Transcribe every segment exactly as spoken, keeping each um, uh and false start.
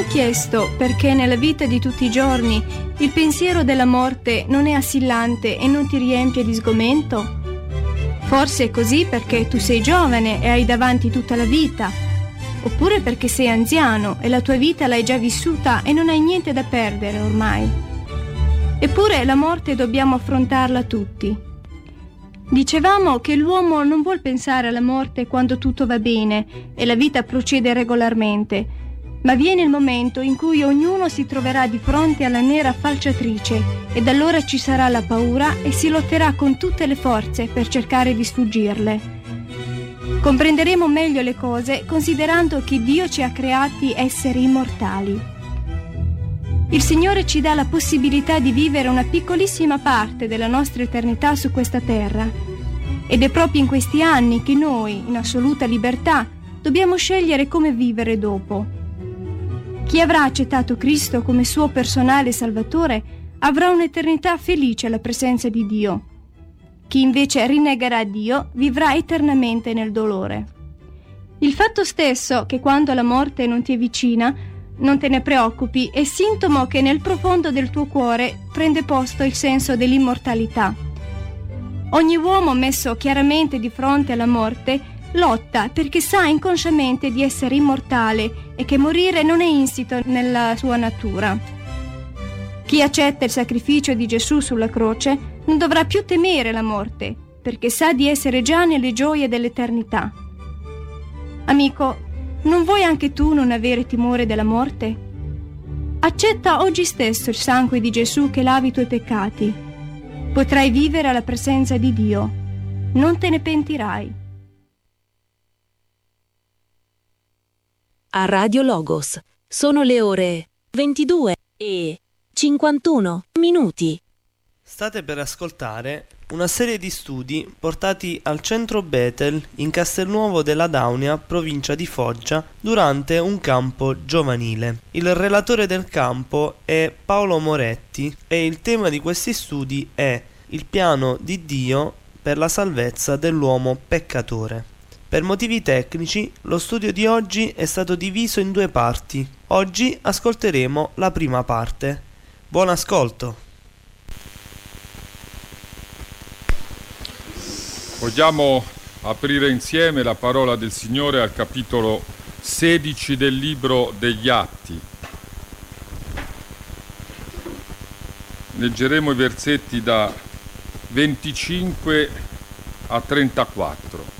chiesto perché nella vita di tutti i giorni il pensiero della morte non è assillante e non ti riempie di sgomento? Forse è così perché tu sei giovane e hai davanti tutta la vita, oppure perché sei anziano e la tua vita l'hai già vissuta e non hai niente da perdere ormai. Eppure la morte dobbiamo affrontarla tutti. Dicevamo che l'uomo non vuol pensare alla morte quando tutto va bene e la vita procede regolarmente, ma viene il momento in cui ognuno si troverà di fronte alla nera falciatrice ed allora ci sarà la paura e si lotterà con tutte le forze per cercare di sfuggirle. Comprenderemo meglio le cose considerando che Dio ci ha creati esseri immortali. Il Signore ci dà la possibilità di vivere una piccolissima parte della nostra eternità su questa terra ed è proprio in questi anni che noi, in assoluta libertà, dobbiamo scegliere come vivere dopo. Chi avrà accettato Cristo come suo personale Salvatore avrà un'eternità felice alla presenza di Dio. Chi invece rinnegherà Dio vivrà eternamente nel dolore. Il fatto stesso che quando la morte non ti è vicina, non te ne preoccupi, è sintomo che nel profondo del tuo cuore prende posto il senso dell'immortalità. Ogni uomo messo chiaramente di fronte alla morte lotta perché sa inconsciamente di essere immortale e che morire non è insito nella sua natura. Chi accetta il sacrificio di Gesù sulla croce non dovrà più temere la morte, perché sa di essere già nelle gioie dell'eternità. Amico, non vuoi anche tu non avere timore della morte? Accetta oggi stesso il sangue di Gesù che lavi i tuoi peccati. Potrai vivere alla presenza di Dio. Non te ne pentirai. A Radio Logos sono le ore ventidue e cinquantuno minuti. State per ascoltare una serie di studi portati al centro Bethel in Castelnuovo della Daunia, provincia di Foggia, durante un campo giovanile. Il relatore del campo è Paolo Moretti e il tema di questi studi è il piano di Dio per la salvezza dell'uomo peccatore. Per motivi tecnici, lo studio di oggi è stato diviso in due parti. Oggi ascolteremo la prima parte. Buon ascolto! Vogliamo aprire insieme la parola del Signore al capitolo sedici del libro degli Atti. Leggeremo i versetti da venticinque a trentaquattro.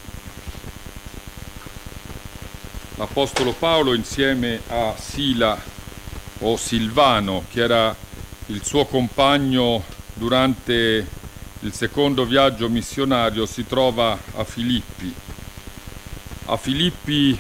L'Apostolo Paolo insieme a Sila o Silvano, che era il suo compagno durante il secondo viaggio missionario, si trova a Filippi. A Filippi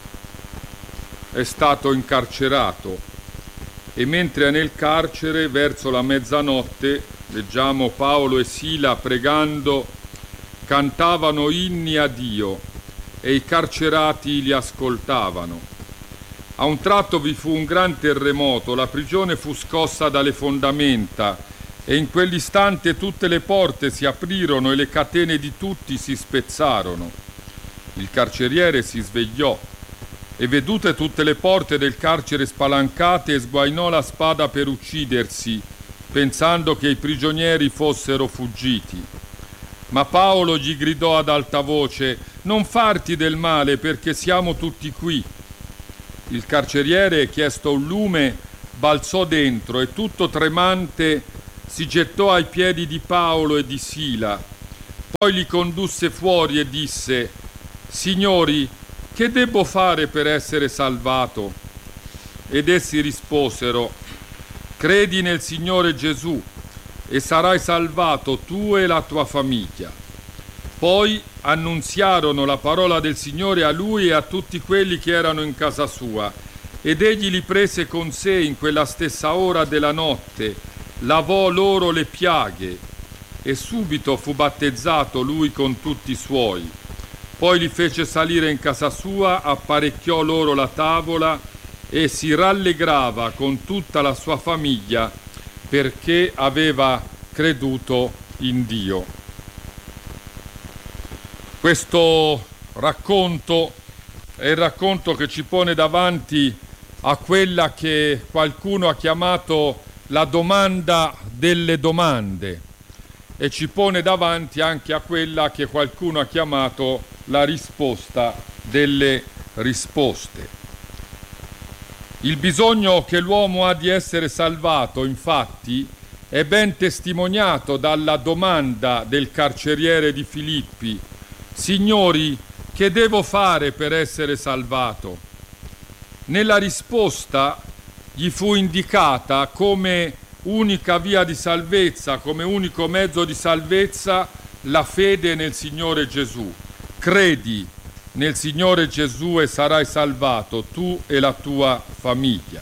è stato incarcerato e mentre è nel carcere, verso la mezzanotte, leggiamo Paolo e Sila pregando, cantavano inni a Dio e i carcerati li ascoltavano. A un tratto vi fu un gran terremoto, la prigione fu scossa dalle fondamenta e in quell'istante tutte le porte si aprirono e le catene di tutti si spezzarono. Il carceriere si svegliò e vedute tutte le porte del carcere spalancate sguainò la spada per uccidersi, pensando che i prigionieri fossero fuggiti. Ma Paolo gli gridò ad alta voce: «Non farti del male, perché siamo tutti qui». Il carceriere, chiesto un lume, balzò dentro e tutto tremante si gettò ai piedi di Paolo e di Sila. Poi li condusse fuori e disse: «Signori, che debbo fare per essere salvato?» Ed essi risposero: «Credi nel Signore Gesù e sarai salvato tu e la tua famiglia». Poi annunziarono la parola del Signore a lui e a tutti quelli che erano in casa sua, ed egli li prese con sé in quella stessa ora della notte, lavò loro le piaghe e subito fu battezzato lui con tutti i suoi. Poi li fece salire in casa sua, apparecchiò loro la tavola e si rallegrava con tutta la sua famiglia perché aveva creduto in Dio. Questo racconto è il racconto che ci pone davanti a quella che qualcuno ha chiamato la domanda delle domande e ci pone davanti anche a quella che qualcuno ha chiamato la risposta delle risposte. Il bisogno che l'uomo ha di essere salvato, infatti, è ben testimoniato dalla domanda del carceriere di Filippi: «Signori, che devo fare per essere salvato?» Nella risposta gli fu indicata come unica via di salvezza, come unico mezzo di salvezza, la fede nel Signore Gesù. Credi nel Signore Gesù e sarai salvato, tu e la tua famiglia.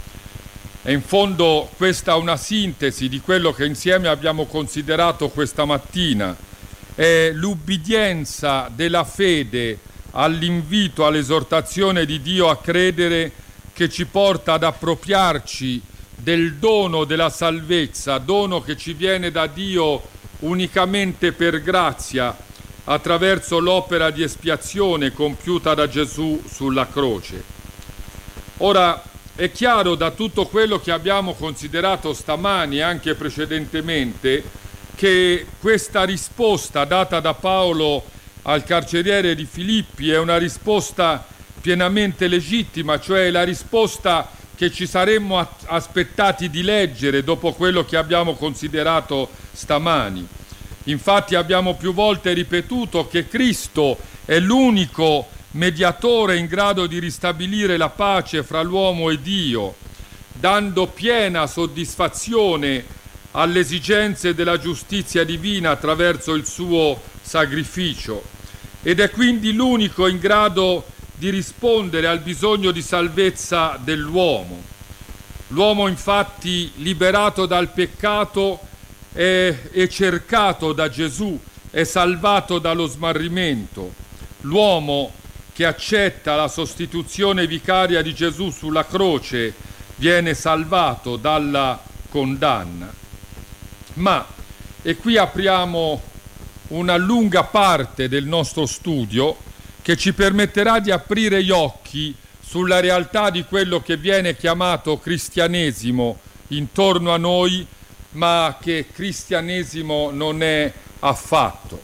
E in fondo questa è una sintesi di quello che insieme abbiamo considerato questa mattina. È l'ubbidienza della fede all'invito, all'esortazione di Dio a credere, che ci porta ad appropriarci del dono della salvezza, dono che ci viene da Dio unicamente per grazia, attraverso l'opera di espiazione compiuta da Gesù sulla croce. Ora, è chiaro da tutto quello che abbiamo considerato stamani e anche precedentemente che questa risposta data da Paolo al carceriere di Filippi è una risposta pienamente legittima, cioè la risposta che ci saremmo aspettati di leggere dopo quello che abbiamo considerato stamani. Infatti abbiamo più volte ripetuto che Cristo è l'unico mediatore in grado di ristabilire la pace fra l'uomo e Dio, dando piena soddisfazione alle esigenze della giustizia divina attraverso il suo sacrificio, ed è quindi l'unico in grado di rispondere al bisogno di salvezza dell'uomo. L'uomo, infatti, liberato dal peccato, è, è cercato da Gesù, è salvato dallo smarrimento. L'uomo che accetta la sostituzione vicaria di Gesù sulla croce viene salvato dalla condanna. Ma, e qui apriamo una lunga parte del nostro studio che ci permetterà di aprire gli occhi sulla realtà di quello che viene chiamato cristianesimo intorno a noi, ma che cristianesimo non è affatto.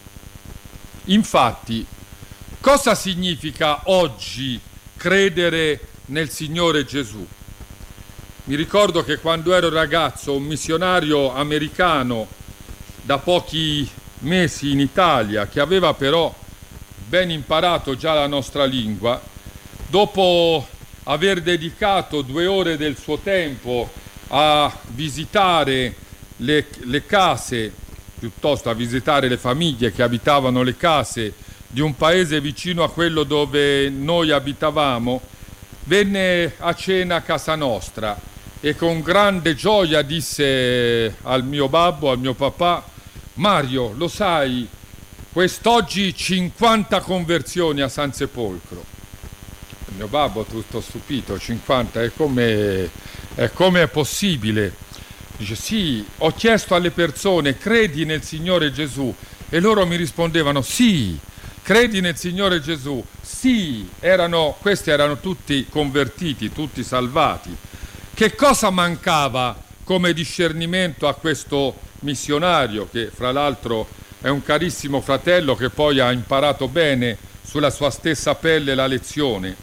Infatti, cosa significa oggi credere nel Signore Gesù? Mi ricordo che quando ero ragazzo un missionario americano da pochi mesi in Italia, che aveva però ben imparato già la nostra lingua, dopo aver dedicato due ore del suo tempo a visitare le, le case, piuttosto a visitare le famiglie che abitavano le case di un paese vicino a quello dove noi abitavamo, venne a cena a casa nostra e con grande gioia disse al mio babbo, al mio papà: Mario, lo sai, quest'oggi cinquanta conversioni a San Sepolcro. Il mio babbo, tutto stupito: cinquanta, è come è, come è possibile? Dice: sì, ho chiesto alle persone: credi nel Signore Gesù? E loro mi rispondevano: sì. Credi nel Signore Gesù? Sì. Erano, questi erano tutti convertiti, tutti salvati. Che cosa mancava come discernimento a questo missionario, che fra l'altro è un carissimo fratello che poi ha imparato bene sulla sua stessa pelle la lezione?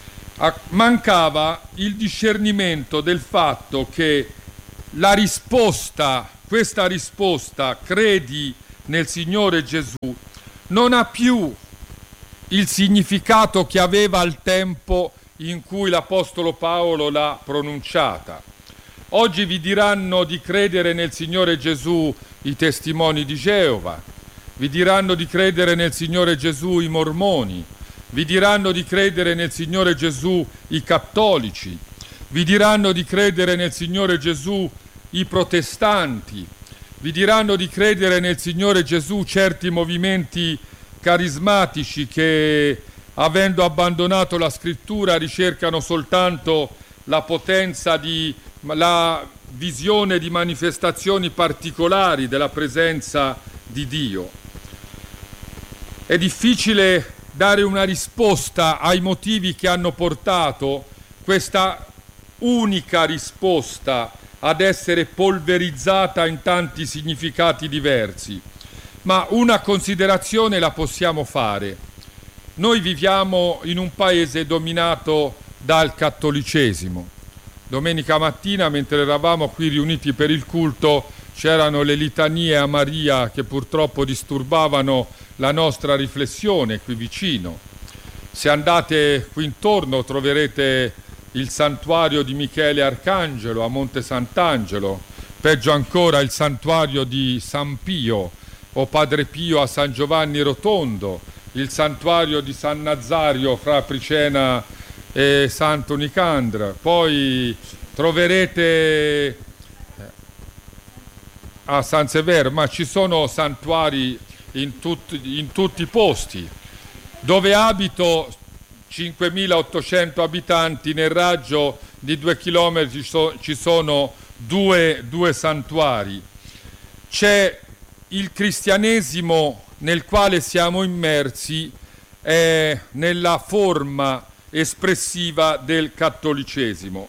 Mancava il discernimento del fatto che la risposta, questa risposta, credi nel Signore Gesù, non ha più il significato che aveva al tempo in cui l'Apostolo Paolo l'ha pronunciata. Oggi vi diranno di credere nel Signore Gesù i testimoni di Geova, vi diranno di credere nel Signore Gesù i mormoni, vi diranno di credere nel Signore Gesù i cattolici, vi diranno di credere nel Signore Gesù i protestanti, vi diranno di credere nel Signore Gesù certi movimenti carismatici che, avendo abbandonato la scrittura, ricercano soltanto la potenza di la visione di manifestazioni particolari della presenza di Dio. È difficile dare una risposta ai motivi che hanno portato questa unica risposta ad essere polverizzata in tanti significati diversi, ma una considerazione la possiamo fare. Noi viviamo in un paese dominato dal cattolicesimo. Domenica mattina, mentre eravamo qui riuniti per il culto, c'erano le litanie a Maria che purtroppo disturbavano la nostra riflessione qui vicino. Se andate qui intorno troverete il santuario di Michele Arcangelo a Monte Sant'Angelo, peggio ancora il santuario di San Pio o Padre Pio a San Giovanni Rotondo, il santuario di San Nazario fra Apricena e Santo Nicandra. Poi troverete a San Severo, ma ci sono santuari in, tut, in tutti i posti. Dove abito, cinquemilaottocento abitanti, nel raggio di due chilometri ci sono due, due santuari. C'è il cristianesimo nel quale siamo immersi, è nella forma espressiva del cattolicesimo.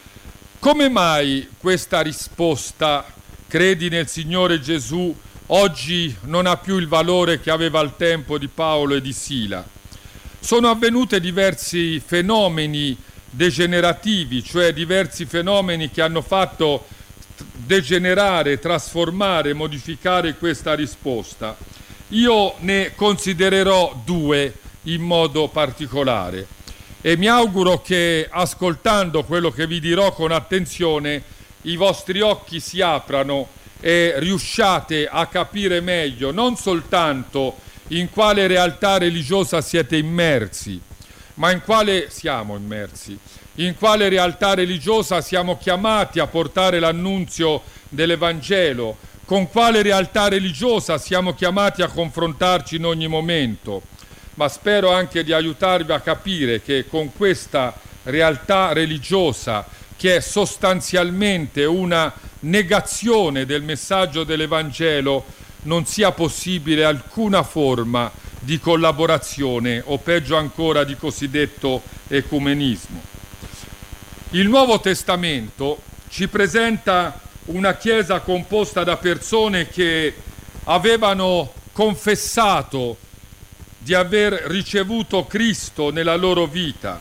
Come mai questa risposta, credi nel Signore Gesù, oggi non ha più il valore che aveva al tempo di Paolo e di Sila? Sono avvenute diversi fenomeni degenerativi, cioè diversi fenomeni che hanno fatto degenerare, trasformare, modificare questa risposta. Io ne considererò due in modo particolare e mi auguro che, ascoltando quello che vi dirò con attenzione, i vostri occhi si aprano e riusciate a capire meglio non soltanto in quale realtà religiosa siete immersi, ma in quale siamo immersi, in quale realtà religiosa siamo chiamati a portare l'annunzio dell'Evangelo, con quale realtà religiosa siamo chiamati a confrontarci in ogni momento. Ma spero anche di aiutarvi a capire che con questa realtà religiosa, che è sostanzialmente una negazione del messaggio dell'Evangelo, non sia possibile alcuna forma di collaborazione o peggio ancora di cosiddetto ecumenismo. Il Nuovo Testamento ci presenta una Chiesa composta da persone che avevano confessato di aver ricevuto Cristo nella loro vita,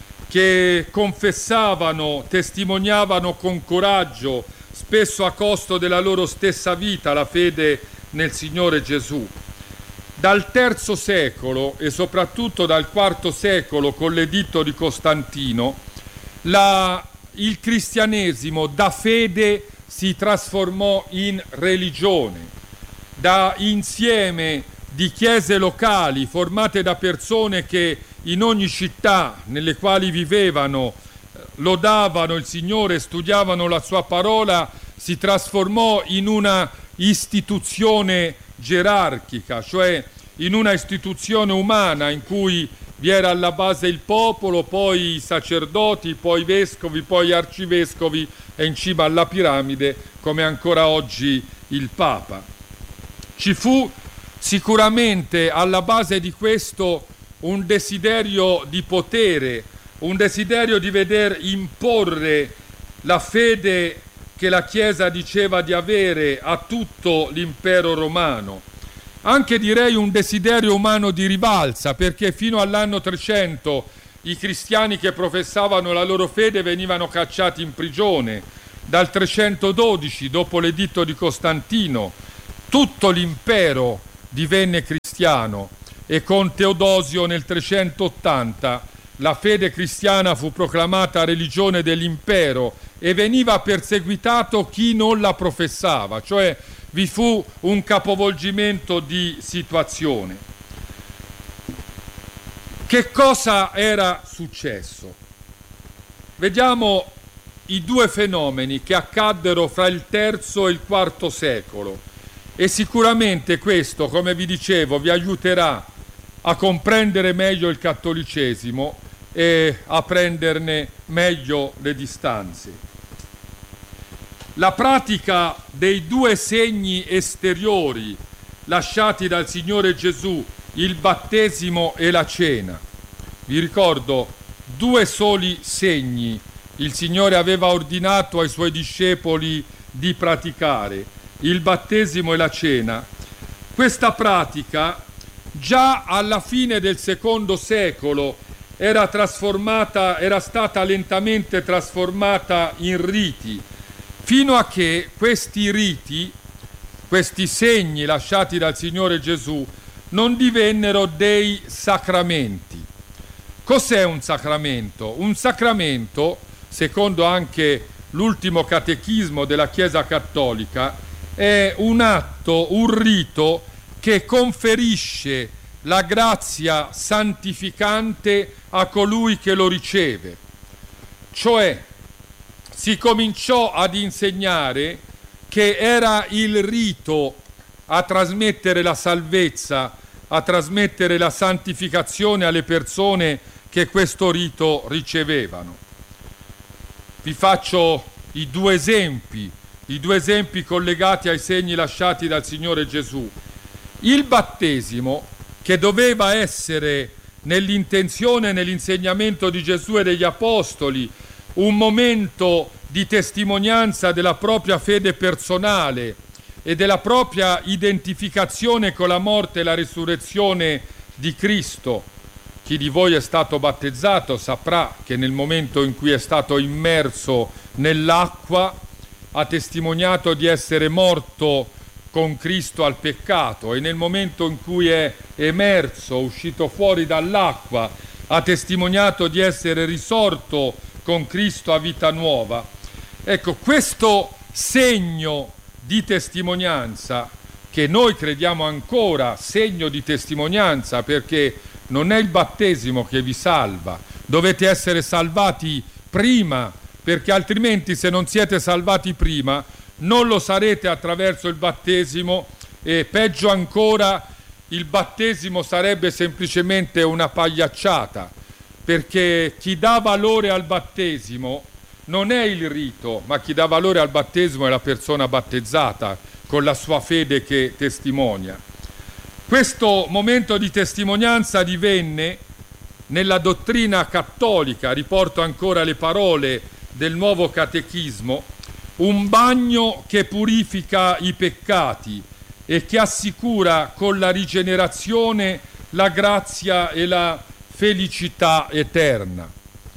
che confessavano, testimoniavano con coraggio, spesso a costo della loro stessa vita, la fede nel Signore Gesù. Dal terzo secolo e soprattutto dal quarto secolo, con l'editto di Costantino, la, il cristianesimo da fede si trasformò in religione, da insieme di chiese locali formate da persone che in ogni città nelle quali vivevano lodavano il Signore, studiavano la sua parola, si trasformò in una istituzione gerarchica, cioè in una istituzione umana in cui vi era alla base il popolo, poi i sacerdoti, poi i vescovi, poi gli arcivescovi e in cima alla piramide, come ancora oggi, il Papa. Ci fu sicuramente alla base di questo un desiderio di potere, un desiderio di veder imporre la fede che la Chiesa diceva di avere a tutto l'impero romano. Anche direi un desiderio umano di rivalsa, perché fino all'anno trecento i cristiani che professavano la loro fede venivano cacciati in prigione. Dal trecentododici, dopo l'editto di Costantino, tutto l'impero divenne cristiano e con Teodosio nel trecentottanta la fede cristiana fu proclamata religione dell'impero e veniva perseguitato chi non la professava, cioè vi fu un capovolgimento di situazione. Che cosa era successo? Vediamo i due fenomeni che accaddero fra il terzo e il quarto secolo e sicuramente questo, come vi dicevo, vi aiuterà a comprendere meglio il cattolicesimo e a prenderne meglio le distanze. La pratica dei due segni esteriori lasciati dal Signore Gesù, il battesimo e la cena. Vi ricordo due soli segni il Signore aveva ordinato ai Suoi discepoli di praticare: il battesimo e la cena. Questa pratica già alla fine del secondo secolo era trasformata, era stata lentamente trasformata in riti, fino a che questi riti, questi segni lasciati dal Signore Gesù, non divennero dei sacramenti. Cos'è un sacramento? Un sacramento, secondo anche l'ultimo catechismo della Chiesa Cattolica, è un atto, un rito che conferisce la grazia santificante a colui che lo riceve. Cioè, si cominciò ad insegnare che era il rito a trasmettere la salvezza, a trasmettere la santificazione alle persone che questo rito ricevevano. Vi faccio i due esempi, i due esempi collegati ai segni lasciati dal Signore Gesù. Il battesimo, che doveva essere nell'intenzione e nell'insegnamento di Gesù e degli Apostoli un momento di testimonianza della propria fede personale e della propria identificazione con la morte e la risurrezione di Cristo. Chi di voi è stato battezzato saprà che nel momento in cui è stato immerso nell'acqua ha testimoniato di essere morto con Cristo al peccato, e nel momento in cui è emerso, uscito fuori dall'acqua, ha testimoniato di essere risorto con Cristo a vita nuova. Ecco, questo segno di testimonianza, che noi crediamo ancora segno di testimonianza, perché non è il battesimo che vi salva, dovete essere salvati prima, perché altrimenti, se non siete salvati prima, non lo sarete attraverso il battesimo, e peggio ancora il battesimo sarebbe semplicemente una pagliacciata, perché chi dà valore al battesimo non è il rito, ma chi dà valore al battesimo è la persona battezzata con la sua fede che testimonia. Questo momento di testimonianza divenne nella dottrina cattolica, riporto ancora le parole del nuovo catechismo, un bagno che purifica i peccati e che assicura con la rigenerazione la grazia e la felicità eterna.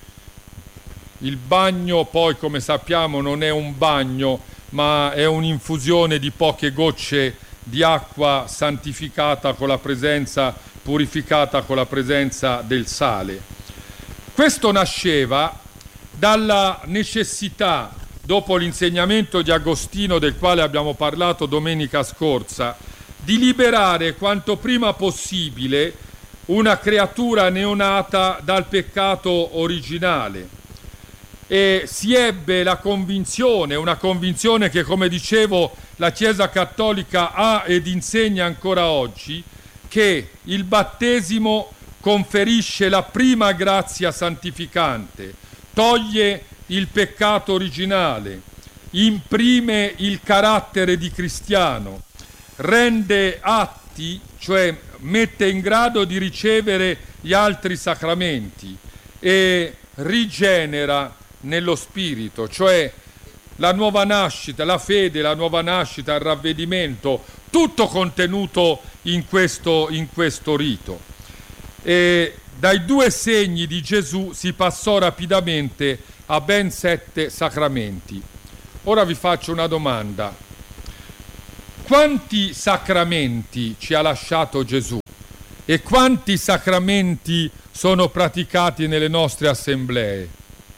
Il bagno poi, come sappiamo, non è un bagno, ma è un'infusione di poche gocce di acqua santificata con la presenza, purificata con la presenza del sale. Questo nasceva dalla necessità, dopo l'insegnamento di Agostino del quale abbiamo parlato domenica scorsa, di liberare quanto prima possibile una creatura neonata dal peccato originale. E si ebbe la convinzione, una convinzione che, come dicevo, la Chiesa Cattolica ha ed insegna ancora oggi, che il battesimo conferisce la prima grazia santificante, toglie il peccato originale, imprime il carattere di cristiano, rende atti, cioè mette in grado di ricevere gli altri sacramenti, e rigenera nello spirito, cioè la nuova nascita, la fede, la nuova nascita, il ravvedimento, tutto contenuto in questo, in questo rito. E dai due segni di Gesù si passò rapidamente a ben sette sacramenti. Ora vi faccio una domanda: quanti sacramenti ci ha lasciato Gesù e quanti sacramenti sono praticati nelle nostre assemblee?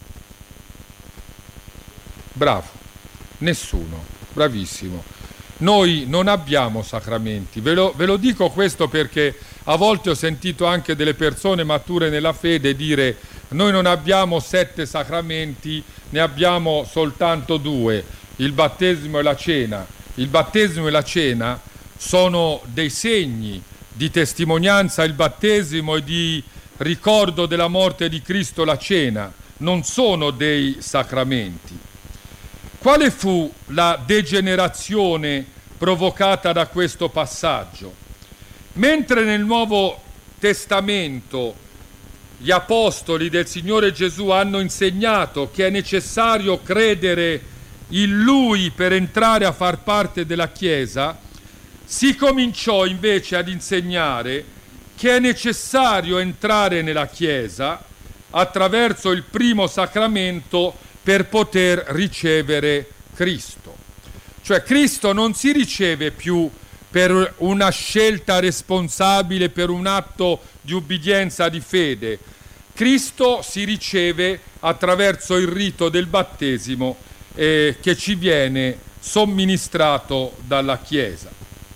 Bravo, nessuno, bravissimo. Noi non abbiamo sacramenti, ve lo, ve lo dico questo perché a volte ho sentito anche delle persone mature nella fede dire: noi non abbiamo sette sacramenti, ne abbiamo soltanto due, il battesimo e la cena. Il battesimo e la cena sono dei segni di testimonianza, il battesimo e di ricordo della morte di Cristo, la cena, non sono dei sacramenti. Quale fu la degenerazione provocata da questo passaggio? Mentre nel Nuovo Testamento gli apostoli del Signore Gesù hanno insegnato che è necessario credere in Lui per entrare a far parte della Chiesa, si cominciò invece ad insegnare che è necessario entrare nella Chiesa attraverso il primo sacramento per poter ricevere Cristo. Cioè Cristo non si riceve più per una scelta responsabile, per un atto di ubbidienza, di fede. Cristo si riceve attraverso il rito del battesimo eh, che ci viene somministrato dalla Chiesa.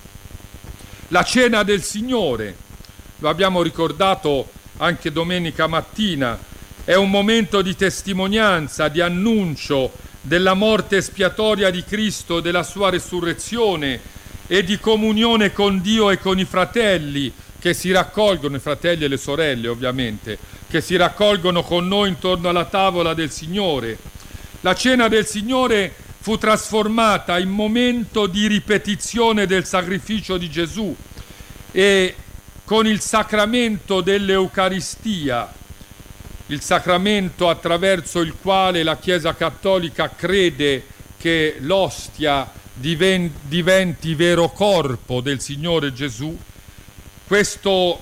La cena del Signore, lo abbiamo ricordato anche domenica mattina, è un momento di testimonianza, di annuncio della morte espiatoria di Cristo, della sua resurrezione e di comunione con Dio e con i fratelli che si raccolgono, i fratelli e le sorelle ovviamente, che si raccolgono con noi intorno alla tavola del Signore. La cena del Signore fu trasformata in momento di ripetizione del sacrificio di Gesù e con il sacramento dell'Eucaristia, il sacramento attraverso il quale la Chiesa Cattolica crede che l'ostia diventi vero corpo del Signore Gesù, questo,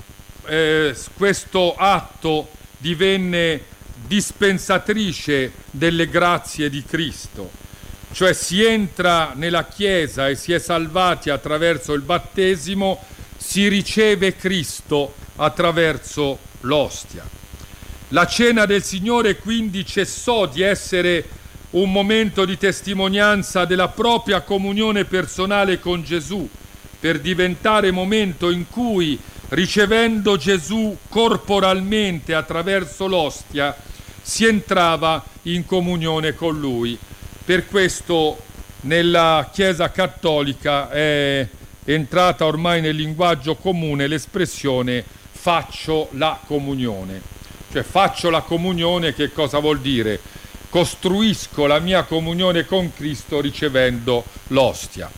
eh, questo atto divenne dispensatrice delle grazie di Cristo, cioè si entra nella Chiesa e si è salvati attraverso il battesimo, si riceve Cristo attraverso l'ostia. La cena del Signore quindi cessò di essere un momento di testimonianza della propria comunione personale con Gesù, per diventare momento in cui, ricevendo Gesù corporalmente attraverso l'ostia, si entrava in comunione con Lui. Per questo nella Chiesa Cattolica è entrata ormai nel linguaggio comune l'espressione faccio la comunione. Cioè faccio la comunione che cosa vuol dire? Costruisco la mia comunione con Cristo ricevendo l'ostia.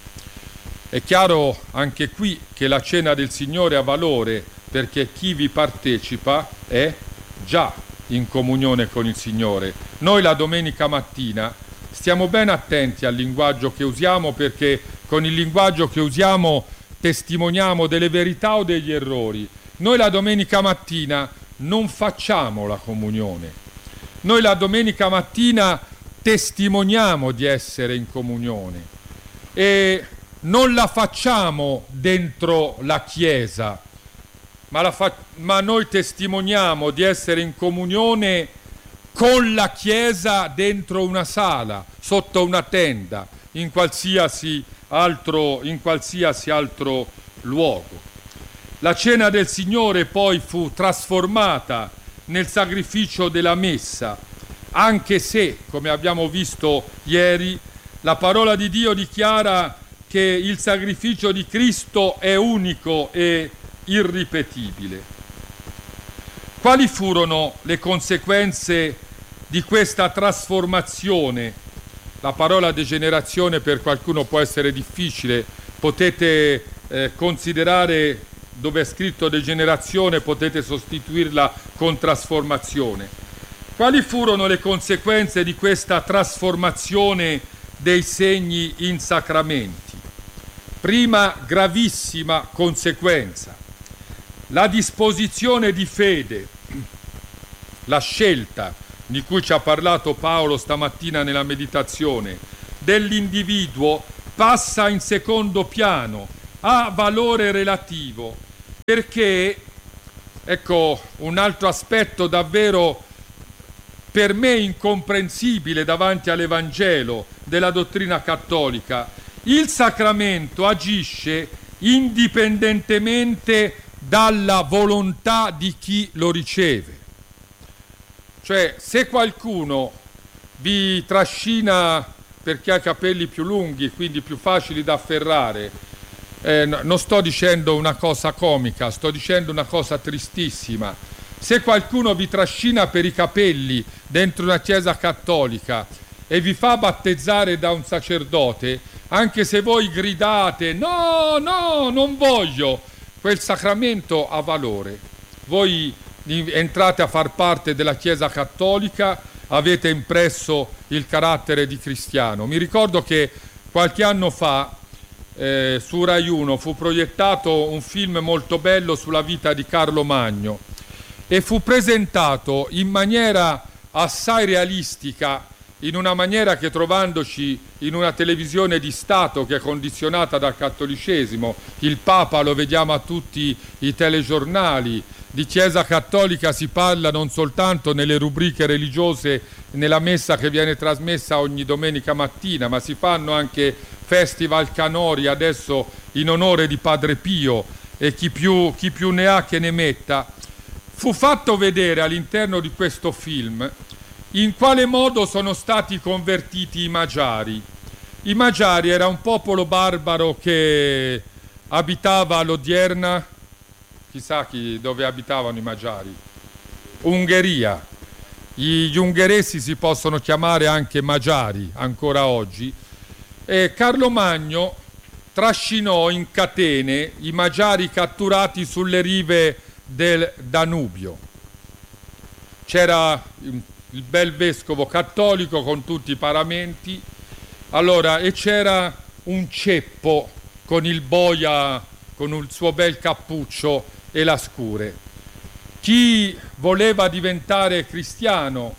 È chiaro anche qui che la cena del Signore ha valore perché chi vi partecipa è già in comunione con il Signore. Noi la domenica mattina stiamo ben attenti al linguaggio che usiamo, perché con il linguaggio che usiamo testimoniamo delle verità o degli errori. Noi la domenica mattina non facciamo la comunione. Noi la domenica mattina testimoniamo di essere in comunione e non la facciamo dentro la Chiesa, ma, la fa- ma noi testimoniamo di essere in comunione con la Chiesa dentro una sala, sotto una tenda, in qualsiasi altro, in qualsiasi altro luogo. La cena del Signore poi fu trasformata nel sacrificio della messa, anche se, come abbiamo visto ieri, la parola di Dio dichiara che il sacrificio di Cristo è unico e irripetibile. Quali furono le conseguenze di questa trasformazione? La parola degenerazione per qualcuno può essere difficile, potete eh, considerare dove è scritto degenerazione, potete sostituirla con trasformazione. Quali furono le conseguenze di questa trasformazione dei segni in sacramenti? Prima gravissima conseguenza, la disposizione di fede, la scelta di cui ci ha parlato Paolo stamattina nella meditazione, dell'individuo passa in secondo piano, ha valore relativo, perché, ecco, un altro aspetto davvero per me incomprensibile davanti all'Evangelo della dottrina cattolica, il sacramento agisce indipendentemente dalla volontà di chi lo riceve. Cioè, se qualcuno vi trascina perché ha i capelli più lunghi, quindi più facili da afferrare, eh, no, non sto dicendo una cosa comica, sto dicendo una cosa tristissima. Se qualcuno vi trascina per i capelli dentro una chiesa cattolica e vi fa battezzare da un sacerdote, anche se voi gridate no, no, non voglio, quel sacramento ha valore. Voi entrate a far parte della Chiesa Cattolica, avete impresso il carattere di cristiano. Mi ricordo che qualche anno fa eh, su Rai uno fu proiettato un film molto bello sulla vita di Carlo Magno e fu presentato in maniera assai realistica, in una maniera che, trovandoci in una televisione di Stato che è condizionata dal cattolicesimo, il Papa lo vediamo a tutti i telegiornali, di Chiesa Cattolica si parla non soltanto nelle rubriche religiose, nella messa che viene trasmessa ogni domenica mattina, ma si fanno anche festival canori adesso in onore di Padre Pio, e chi più, chi più ne ha che ne metta. Fu fatto vedere all'interno di questo film in quale modo sono stati convertiti i Magiari. I Magiari era un popolo barbaro che abitava all'odierna, chissà chi, dove abitavano i Magiari, Ungheria. Gli ungheresi si possono chiamare anche Magiari ancora oggi, e Carlo Magno trascinò in catene i Magiari catturati sulle rive del Danubio. C'era il bel vescovo cattolico con tutti i paramenti, allora, e c'era un ceppo con il boia, con il suo bel cappuccio e la scure. Chi voleva diventare cristiano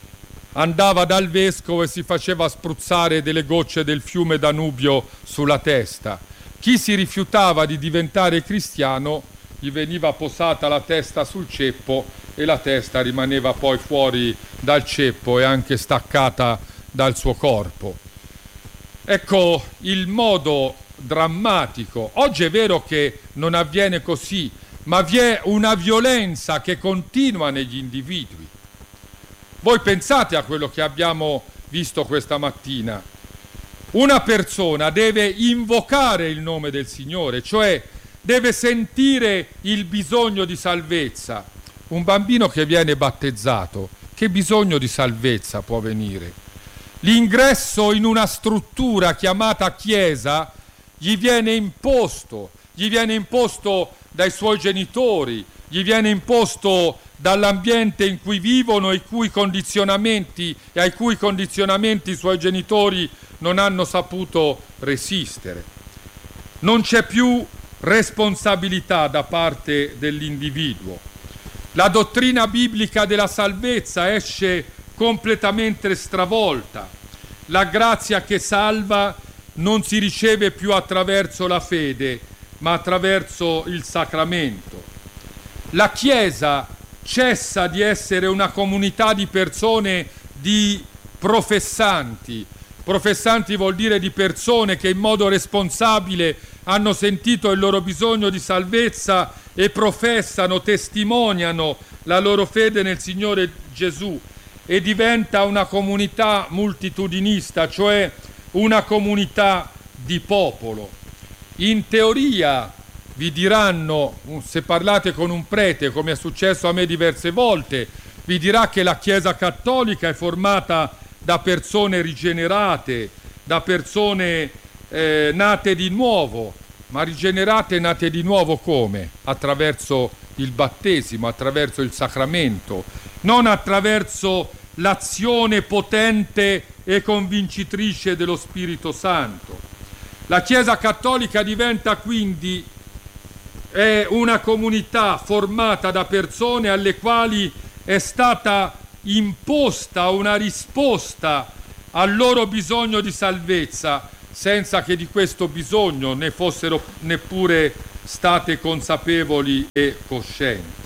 andava dal vescovo e si faceva spruzzare delle gocce del fiume Danubio sulla testa. Chi si rifiutava di diventare cristiano gli veniva posata la testa sul ceppo e la testa rimaneva poi fuori dal ceppo e anche staccata dal suo corpo. Ecco il modo drammatico. Oggi è vero che non avviene così, ma vi è una violenza che continua negli individui. Voi pensate a quello che abbiamo visto questa mattina. Una persona deve invocare il nome del Signore, cioè deve sentire il bisogno di salvezza. Un bambino che viene battezzato, che bisogno di salvezza può venire? L'ingresso in una struttura chiamata Chiesa gli viene imposto, gli viene imposto dai suoi genitori, gli viene imposto dall'ambiente in cui vivono e cui condizionamenti, e ai cui condizionamenti i suoi genitori non hanno saputo resistere. Non c'è più responsabilità da parte dell'individuo. La dottrina biblica della salvezza esce completamente stravolta. La grazia che salva non si riceve più attraverso la fede, ma attraverso il sacramento. La Chiesa cessa di essere una comunità di persone, di professanti. Professanti vuol dire di persone che in modo responsabile hanno sentito il loro bisogno di salvezza e professano, testimoniano la loro fede nel Signore Gesù, e diventa una comunità multitudinista, cioè una comunità di popolo. In teoria vi diranno, se parlate con un prete, come è successo a me diverse volte, vi dirà che la Chiesa Cattolica è formata da persone rigenerate, da persone eh, nate di nuovo, ma rigenerate e nate di nuovo come? Attraverso il battesimo, attraverso il sacramento, non attraverso l'azione potente e convincitrice dello Spirito Santo. La Chiesa Cattolica diventa quindi è una comunità formata da persone alle quali è stata imposta una risposta al loro bisogno di salvezza, senza che di questo bisogno ne fossero neppure state consapevoli e coscienti.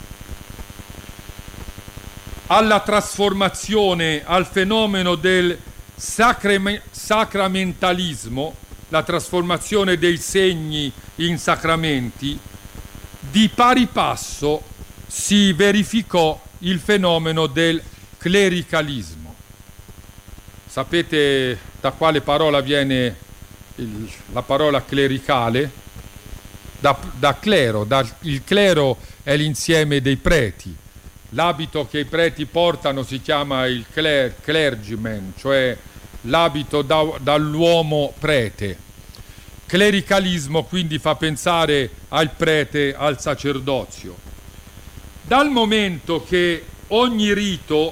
Alla trasformazione, al fenomeno del sacrame- sacramentalismo, la trasformazione dei segni in sacramenti, di pari passo si verificò il fenomeno del clericalismo. Sapete da quale parola viene il, la parola clericale? Da, da clero, da, il clero è l'insieme dei preti. L'abito che i preti portano si chiama il cler, clergyman, cioè l'abito da, dall'uomo prete. Clericalismo quindi fa pensare al prete, al sacerdozio. Dal momento che ogni rito,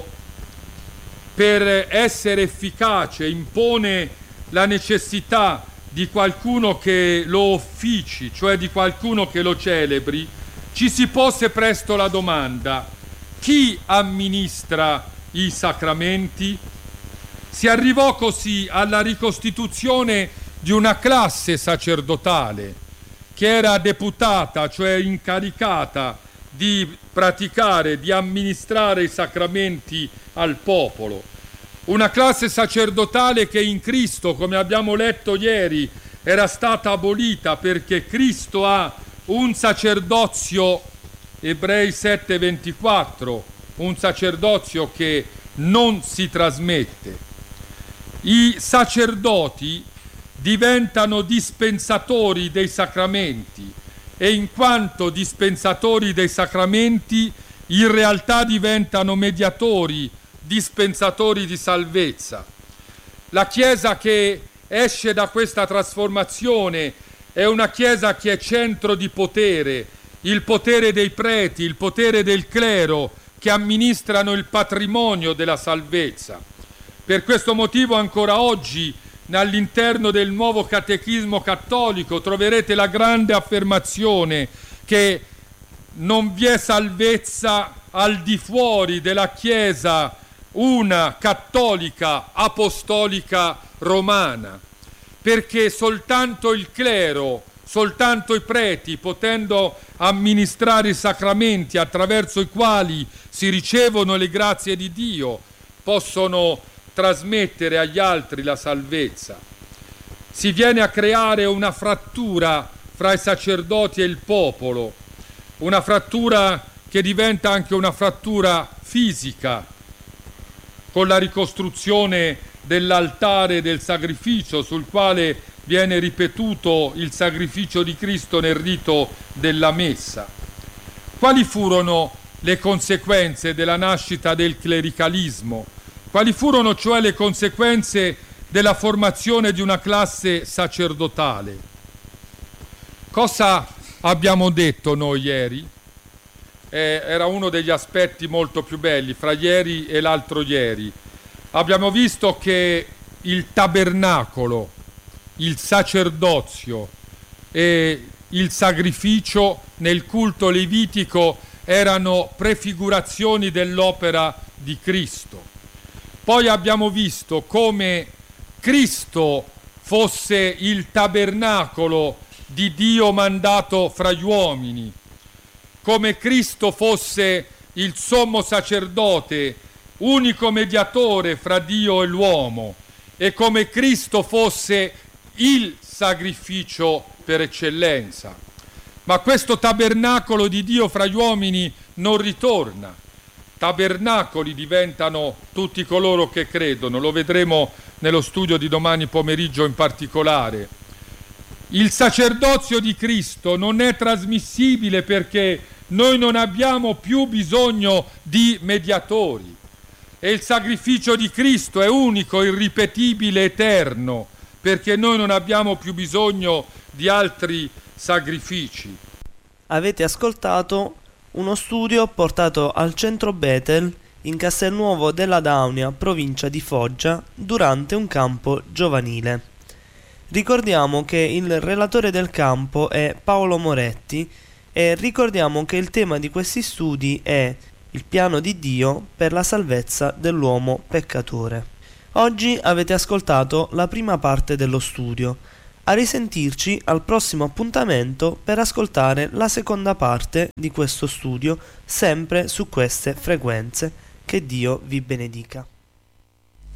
per essere efficace, impone la necessità di qualcuno che lo offici, cioè di qualcuno che lo celebri, ci si pose presto la domanda: chi amministra i sacramenti? Si arrivò così alla ricostituzione di una classe sacerdotale che era deputata, cioè incaricata di praticare, di amministrare i sacramenti al popolo. Una classe sacerdotale che in Cristo, come abbiamo letto ieri, era stata abolita perché Cristo ha un sacerdozio, Ebrei sette ventiquattro, un sacerdozio che non si trasmette. I sacerdoti diventano dispensatori dei sacramenti e in quanto dispensatori dei sacramenti in realtà diventano mediatori, dispensatori di salvezza. La Chiesa che esce da questa trasformazione è una Chiesa che è centro di potere, il potere dei preti, il potere del clero che amministrano il patrimonio della salvezza. Per questo motivo ancora oggi all'interno del nuovo catechismo cattolico troverete la grande affermazione che non vi è salvezza al di fuori della Chiesa una cattolica apostolica romana, perché soltanto il clero, soltanto i preti, potendo amministrare i sacramenti attraverso i quali si ricevono le grazie di Dio, possono trasmettere agli altri la salvezza. Si viene a creare una frattura fra i sacerdoti e il popolo, una frattura che diventa anche una frattura fisica, con la ricostruzione dell'altare del sacrificio sul quale viene ripetuto il sacrificio di Cristo nel rito della messa. Quali furono le conseguenze della nascita del clericalismo? Quali furono cioè le conseguenze della formazione di una classe sacerdotale? Cosa abbiamo detto noi ieri? Eh, era uno degli aspetti molto più belli fra ieri e l'altro ieri. Abbiamo visto che il tabernacolo, il sacerdozio e il sacrificio nel culto levitico erano prefigurazioni dell'opera di Cristo. Poi abbiamo visto come Cristo fosse il tabernacolo di Dio mandato fra gli uomini, come Cristo fosse il sommo sacerdote, unico mediatore fra Dio e l'uomo, e come Cristo fosse il sacrificio per eccellenza. Ma questo tabernacolo di Dio fra gli uomini non ritorna. Tabernacoli diventano tutti coloro che credono, lo vedremo nello studio di domani pomeriggio in particolare. Il sacerdozio di Cristo non è trasmissibile perché noi non abbiamo più bisogno di mediatori e il sacrificio di Cristo è unico, irripetibile, eterno, perché noi non abbiamo più bisogno di altri sacrifici. Avete ascoltato uno studio portato al centro Bethel in Castelnuovo della Daunia, provincia di Foggia, durante un campo giovanile. Ricordiamo che il relatore del campo è Paolo Moretti e ricordiamo che il tema di questi studi è il piano di Dio per la salvezza dell'uomo peccatore. Oggi avete ascoltato la prima parte dello studio. A risentirci al prossimo appuntamento per ascoltare la seconda parte di questo studio, sempre su queste frequenze. Che Dio vi benedica.